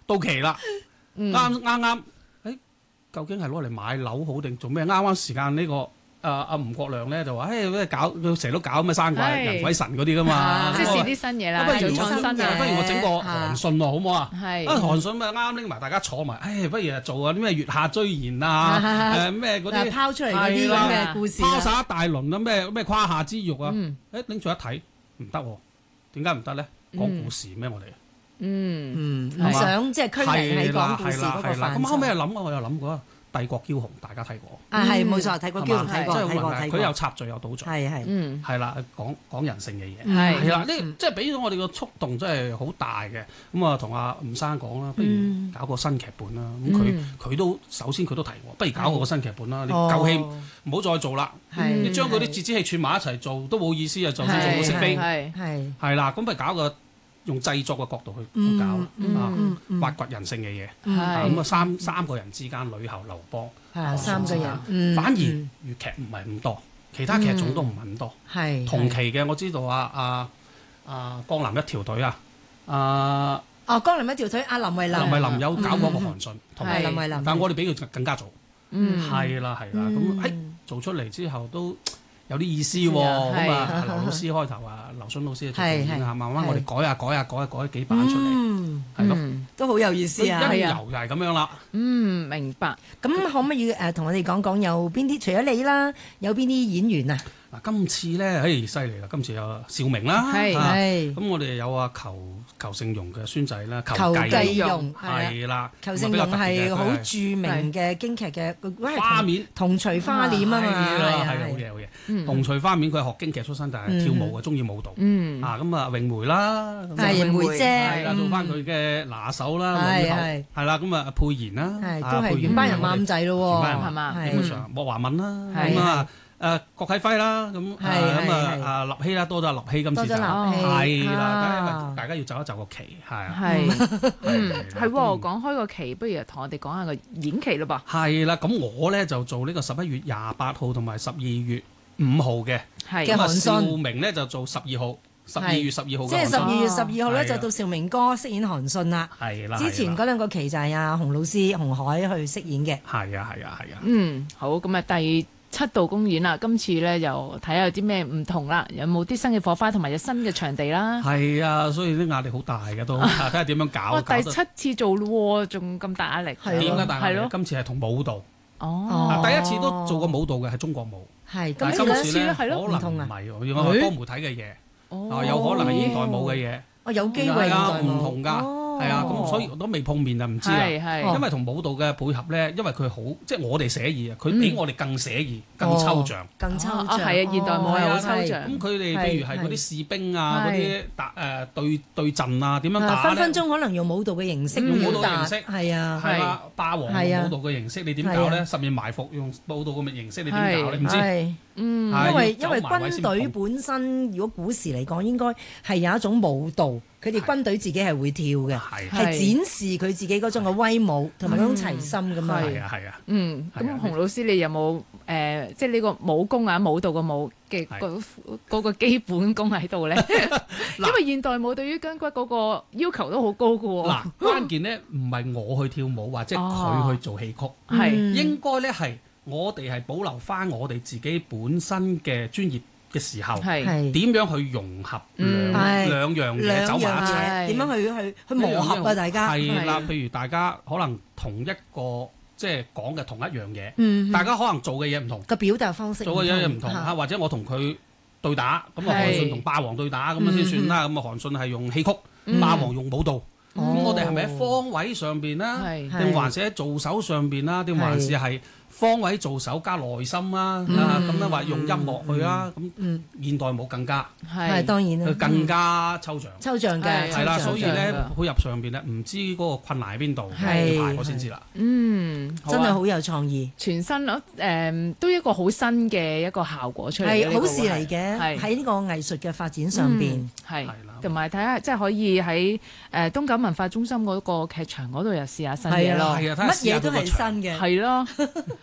到期啦，啱，究竟係攞嚟買樓好定做咩？啱時間呢個阿吳國亮咧就話：佢成日都搞咩生鬼人鬼神嗰啲噶嘛， 即係試啲新嘢啦，做創新嘅。 不如我整個韓信喎，好唔好啊？ 係韓信咪啱拎埋大家坐埋，不如做下啲咩月下追言啊，咩嗰啲拋出嚟嗰啲咁嘅故事， 拋晒一大輪啊，咩胯下之辱啊，拎住一睇唔得喎，點解唔得咧？講故事咩我哋？ 唔想即係拘泥喺講故事嗰個範疇。 咁後尾我又諗過帝國驕雄，大家睇過係冇錯，睇過驕雄睇過， 佢有插敘有倒敘，係啦，講人性嘅嘢，係啦，即係俾咗我哋個觸動真係好大嘅。咁啊，同阿吳生講啦，不如搞個新劇本啦。咁佢都首先佢都提我，不如搞個新劇本啦。你舊戲唔好再做啦，你將嗰啲折子戲串埋一齊做都冇意思啊！就算做到識飛，係啦，咁不如搞個用製作嘅角度去搞挖掘人性嘅嘢。咁啊三個人之間呂后劉邦三個人， 反而粵劇唔係咁多，其他劇種都唔係咁多。同期嘅我知道江南一條隊江南一條隊林慧琳有搞過個韓信，同埋林慧琳， 但我哋比佢更加早。係啦，咁做出嚟之後都有啲意思喎。咁啊，劉老師開頭劉筍老師做導演慢慢我哋改幾版出嚟，係咯， 都好有意思啊！ 一由就係咁樣啦。 明白。 咁可唔可以同我哋講講有邊啲？除咗你啦，有邊啲演員啊？ 嗱，今次咧，犀利啦！今次有邵明啦，咁我哋有裘盛戎嘅孫仔啦，裘繼戎係啦， 裘盛戎係好著名嘅京劇嘅花面銅錘花臉啊嘛， 係好嘢，銅錘花面佢係學京劇出身，但係跳舞嘅，中意舞蹈，咁啊詠梅啦， 詠梅姐係啦，做翻佢嘅拿手啦，係啦，咁啊佩賢啦， 都係原班人馬仔咯喎， 係嘛？ 基本上莫華敏啦，咁啊。郭啟輝啦，咁立希啦，多咗立希今次就係啦，大家要就一就個期， 係講開個期，不如同我哋講下個演期咯噃。 係啦，咁我咧就做呢個11月28號同埋12月5號嘅，咁啊邵明咧就做12號，12月12號。 即係12月12號咧就到邵明哥飾演韓信啦。 係啦， 之前嗰兩個期就係阿洪老師洪海去飾演嘅。 係啊。 好，咁啊第7度公演啦，今次咧又睇下有啲咩唔同啦，有冇啲新嘅火花，同埋有新嘅場地啦。係啊，所以啲壓力好大嘅都，睇下點樣搞。 哇，第7次做咯，仲咁大壓力。 點解大壓力？今次係同舞蹈。第一次都做過舞蹈嘅係中國舞。 係， 今次咧可能唔係，用多媒體嘅嘢，有可能係現代舞嘅嘢。 有機會唔同㗎。係啊，咁所以我都未碰面就唔知啦。因為同舞蹈嘅配合咧，因為佢好即係我哋寫意啊，佢比我哋更寫意、更抽象。 係啊，現代舞係好抽象。 咁佢哋譬如係嗰啲士兵啊，嗰啲對陣啊，點樣打咧？ 分分鐘可能用舞蹈嘅形式， 用舞蹈形式係啊， 係啦，霸王用舞蹈嘅形式，你點搞咧？十面埋伏用舞蹈嘅形式，你點搞咧？唔知。 因為軍隊本身，如果古時嚟講，應該係有一種舞蹈，佢哋軍隊自己係會跳嘅，係展示佢自己嗰種嘅威武同埋嗰種齊心咁嘛。 係啊。 咁洪老師，你有冇即係呢個武功啊，舞蹈嘅舞嘅嗰個基本功喺度咧？因為現代舞對於筋骨嗰個要求都好高㗎喎。 嗱，關鍵咧唔係我去跳舞或者佢去做戲曲，應該咧係。我哋係保留翻我哋自己本身嘅專業嘅時候，點樣去融合兩樣嘢走埋一齊？ 點樣去磨合啊？大家係啦，譬如大家可能同一個即係講嘅同一樣嘢，大家可能做嘅嘢唔同， 個表達方式做嘅嘢唔同嚇，或者我同佢對打，咁啊韓信同霸王對打咁樣先算啦。咁啊韓信係用戲曲，霸王用舞蹈。咁我哋係咪喺方位上邊啦？定還是喺做手上邊啦？定還是係方位做手加內心啦？咁樣話用音樂去啦。咁現代舞更加係當然啦， 更加抽象嘅係啦。所以咧配合上邊咧，唔知嗰個困難喺邊度，要排我先知啦。 真係好有創意， 全新都一個好新嘅一個效果出嚟， 係好事嚟嘅。喺呢個藝術嘅發展上邊係。同埋睇下，即係可以喺東九文化中心嗰個劇場嗰度又試下新嘢咯。 乜嘢都係新嘅。 係咯，